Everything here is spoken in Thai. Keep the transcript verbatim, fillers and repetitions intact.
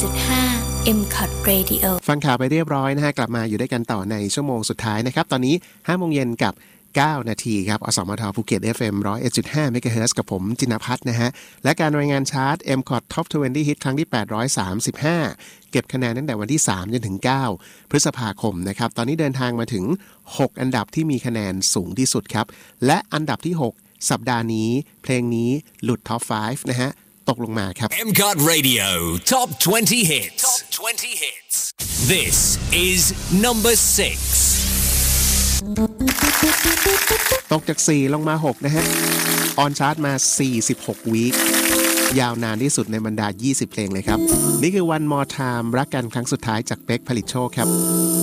จุดห้า เอ็ม คอ ที Radio ฟังข่าวไปเรียบร้อยนะฮะกลับมาอยู่ด้วยกันต่อในชั่วโมงสุดท้ายนะครับตอนนี้ ห้าโมงเย็นกับเก้านาทีครับอสมทภูเก็ต เอฟ เอ็ม หนึ่งร้อยเอ็ดจุดห้า เมกะเฮิรตซ์กับผมจินภัทรนะฮะและการรายงานชาร์ต เอ็ม คอ ที Top ยี่สิบ Hit ครั้งที่แปดร้อยสามสิบห้าเก็บคะแนนตั้งแต่วันที่สามจนถึงเก้าพฤษภาคมนะครับตอนนี้เดินทางมาถึงหกอันดับที่มีคะแนนสูงที่สุดครับและอันดับที่หกสัปดาห์นี้เพลงนี้หลุด Top ห้านะฮะตกลงมาครับเอ็ม คอ ที Radio Top ยี่สิบ Hits Top ยี่สิบ Hits This is number six ตกจากสี่ลงมาหกนะฮะออนชาร์ตมาสี่สิบหกวีคยาวนานที่สุดในบรรดายี่สิบเพลงเลยครับนี่คือ One More Time รักกันครั้งสุดท้ายจากเป๊กผลิตโชคครับ